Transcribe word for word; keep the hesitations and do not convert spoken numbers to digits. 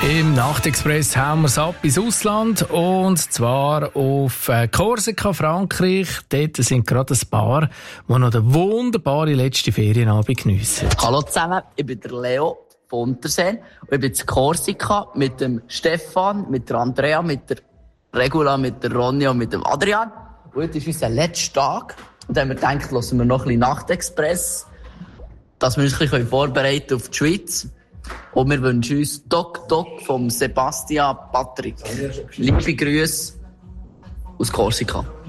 Im Nachtexpress hauen wir es ab ins Ausland, und zwar auf Korsika, Frankreich. Dort sind gerade ein Paar, die noch den wunderbaren letzten Ferienabend geniessen. Hallo zusammen, ich bin der Leo von Unterseen und ich bin in Korsika mit dem Stefan, mit der Andrea, mit der Regula, mit der Ronja und mit dem Adrian. Und heute ist unser letzter Tag und dann haben wir gedacht, hören wir noch ein bisschen Nachtexpress, dass wir uns ein bisschen vorbereiten auf die Schweiz. Und wir wünschen uns Doc Doc vom Sebastian Patrick. Liebe Grüße aus Korsika.